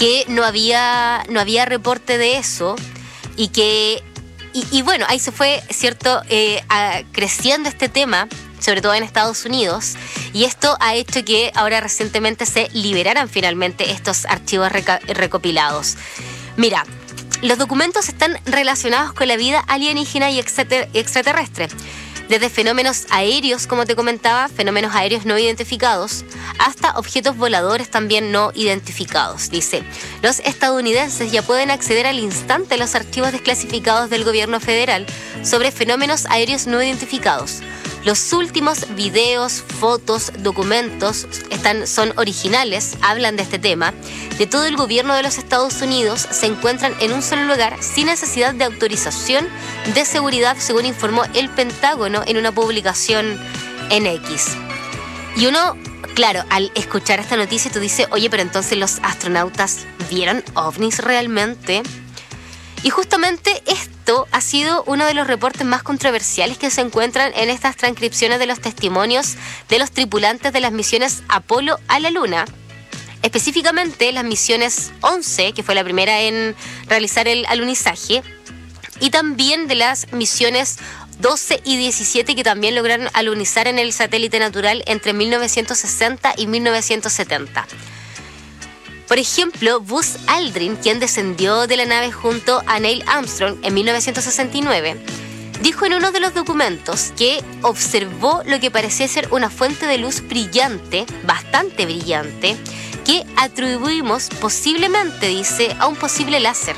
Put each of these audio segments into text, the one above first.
que no había reporte de eso y que y bueno, ahí se fue, ¿cierto?, creciendo este tema, sobre todo en Estados Unidos, y esto ha hecho que ahora recientemente se liberaran finalmente estos archivos recopilados. Mira, los documentos están relacionados con la vida alienígena y extraterrestre, desde fenómenos aéreos, como te comentaba, fenómenos aéreos no identificados, hasta objetos voladores también no identificados. Dice, los estadounidenses ya pueden acceder al instante a los archivos desclasificados del gobierno federal sobre fenómenos aéreos no identificados. Los últimos videos, fotos, documentos son originales, hablan de este tema, de todo el gobierno de los Estados Unidos, se encuentran en un solo lugar sin necesidad de autorización de seguridad, según informó el Pentágono en una publicación en X. Y uno, claro, al escuchar esta noticia tú dices, oye, pero entonces los astronautas ¿vieron ovnis realmente? Y justamente esto ha sido uno de los reportes más controversiales que se encuentran en estas transcripciones de los testimonios de los tripulantes de las misiones Apolo a la Luna. Específicamente las misiones 11, que fue la primera en realizar el alunizaje, y también de las misiones 12 y 17, que también lograron alunizar en el satélite natural entre 1960 y 1970. Por ejemplo, Buzz Aldrin, quien descendió de la nave junto a Neil Armstrong en 1969, dijo en uno de los documentos que observó lo que parecía ser una fuente de luz brillante, bastante brillante, que atribuimos posiblemente, dice, a un posible láser.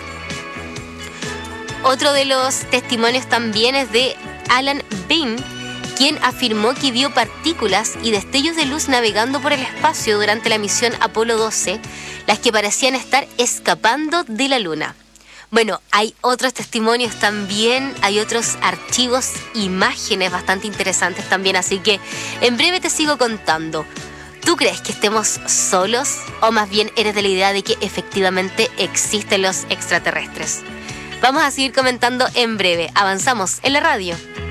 Otro de los testimonios también es de Alan Bean, quien afirmó que vio partículas y destellos de luz navegando por el espacio durante la misión Apolo 12, las que parecían estar escapando de la Luna. Bueno, hay otros testimonios también, hay otros archivos, imágenes bastante interesantes también, así que en breve te sigo contando. ¿Tú crees que estemos solos o más bien eres de la idea de que efectivamente existen los extraterrestres? Vamos a seguir comentando en breve. Avanzamos en la radio.